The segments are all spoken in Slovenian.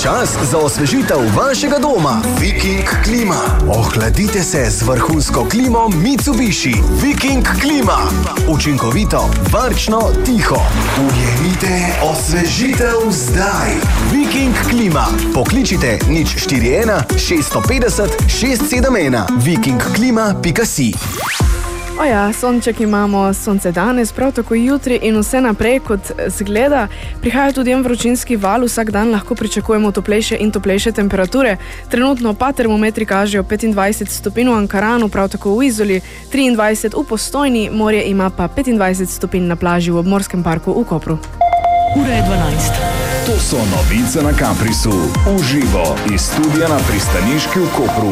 Čas za osvežitev vašega doma. Viking Klima. Ohladite se z vrhunsko klimo Mitsubishi. Viking Klima. Učinkovito, varčno, tiho. Ujemite osvežitev zdaj. Viking Klima. Pokličite 041 650 671. vikingklima.si. Oja, sonček imamo, sonce danes, prav tako jutri in vse naprej, kot zgleda. Prihaja tudi en vročinski val, vsak dan lahko pričakujemo toplejše in toplejše temperature. Trenutno pa termometri kažejo 25 stopinj v Ankaranu, prav tako v Izoli, 23 v Postojni, morje ima pa 25 stopinj na plaži v Obmorskem parku v Kopru. Ura je 12. To so novice na Caprisu. Uživo iz studia na pristaniški v Kopru.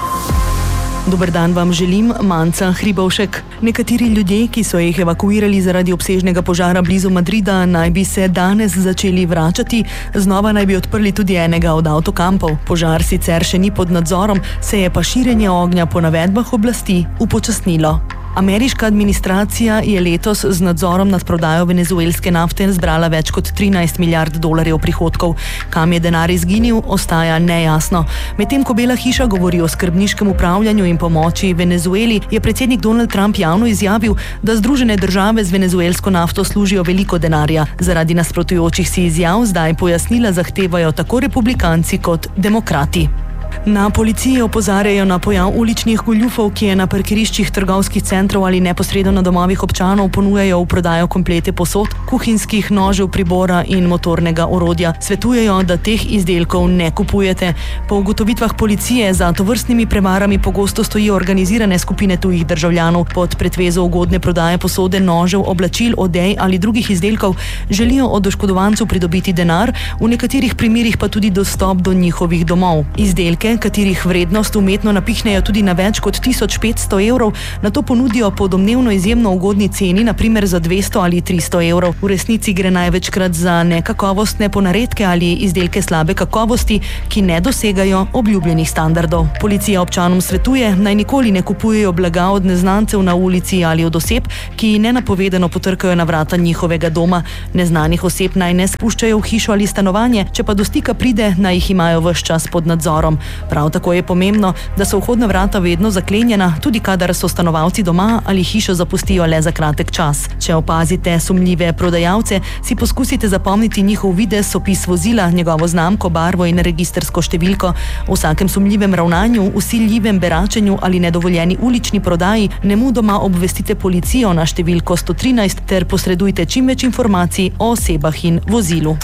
Dober dan vam želim, Manca Hribovšek. Nekateri ljudje, ki so jih evakuirali zaradi obsežnega požara blizu Madrida, naj bi se danes začeli vračati. Znova naj bi odprli tudi enega od avtokampov. Požar sicer še ni pod nadzorom, se je pa širjenje ognja po navedbah oblasti upočasnilo. Ameriška administracija je letos z nadzorom nad prodajo venezuelske nafte zbrala več kot 13 milijard dolarjev prihodkov. Kam je denar izginil, ostaja nejasno. Medtem ko Bela hiša govori o skrbniškem upravljanju in pomoči Venezueli, je predsednik Donald Trump javno izjavil, da Združene države z venezuelsko nafto služijo veliko denarja. Zaradi nasprotujočih si izjav zdaj pojasnila zahtevajo tako republikanci kot demokrati. Na policiji opozarjajo na pojav uličnih goljufov, ki je na parkiriščih trgovskih centrov ali neposredno na domovih občanov ponujajo v prodajo komplete posod, kuhinjskih nožev, pribora in motornega orodja. Svetujejo, da teh izdelkov ne kupujete. Po ugotovitvah policije za tovrstnimi prevarami pogosto stojijo organizirane skupine tujih državljanov. Pod pretvezo ugodne prodaje posode, nožev, oblačil, odej ali drugih izdelkov želijo od oškodovancev pridobiti denar, v nekaterih primerih pa tudi dostop do njihovih domov. Izdelke, katerih vrednost umetno napihnejo tudi na več kot 1500 evrov, na to ponudijo po domnevno izjemno ugodni ceni, naprimer za 200 ali 300 evrov. V resnici gre največkrat za nekakovostne ponaredke ali izdelke slabe kakovosti, ki ne dosegajo obljubljenih standardov. Policija občanom svetuje, naj nikoli ne kupujejo blaga od neznancev na ulici ali od oseb, ki nenapovedano potrkajo na vrata njihovega doma. Neznanih oseb naj ne spuščajo v hišo ali stanovanje, če pa do stika pride, naj jih imajo ves čas pod nadzorom. Prav tako je pomembno, da so vhodna vrata vedno zaklenjena, tudi kadar so stanovalci doma ali hišo zapustijo le za kratek čas. Če opazite sumljive prodajalce, si poskusite zapomniti njihov videz, opis vozila, njegovo znamko, barvo in registrsko številko. O vsakem sumljivem ravnanju, vsiljivem beračenju ali nedovoljeni ulični prodaji nemudoma obvestite policijo na številko 113 ter posredujte čim več informacij o osebah in vozilu.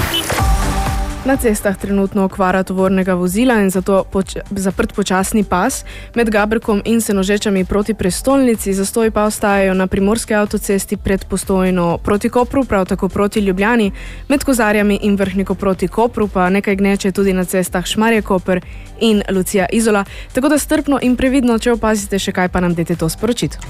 Na cestah trenutno okvara tovornega vozila in zato zaprt počasni pas med Gaberkom in Senožečami proti prestolnici. Zastoji pa ostajajo na primorski avtocesti pred Postojno proti Kopru, prav tako proti Ljubljani, med Kozarjami in Vrhniko proti Kopru, pa nekaj gneče tudi na cestah Šmarje-Koper in Lucija-Izola. Tako da strpno in previdno, če opazite še kaj, pa nam dajte to sporočiti.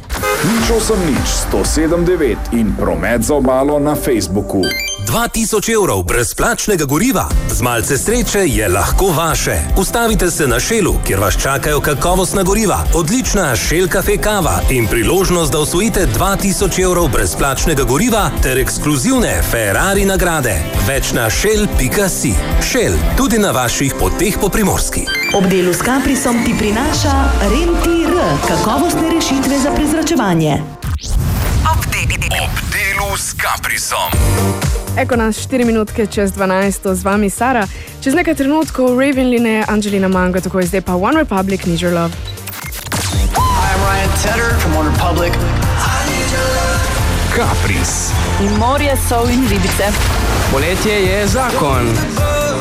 080 179 in promet za obalo na Facebooku. 2000 evrov brezplačnega goriva. Z malce sreče je lahko vaše. Ustavite se na Shellu, kjer vas čakajo kakovostna goriva, odlična Shell Cafe kava in priložnost, da osvojite 2000 evrov brezplačnega goriva ter ekskluzivne Ferrari nagrade. Več na shell.si. Shell, tudi na vaših poteh po Primorski. Ob delu s Caprisom ti prinaša Rentir, kakovostne rešitve za prezračevanje. Ob delu s Caprisom. Eko nas 4 minutke čez 12, z vami Sara. Čez nekaj trenutkov Raven Line, Angelina Mango, tako je zdaj pa One Republic, Need Your Love. I'm Ryan Tedder from One Republic. Capris. In morje, sol in ribice. Poletje je zakon.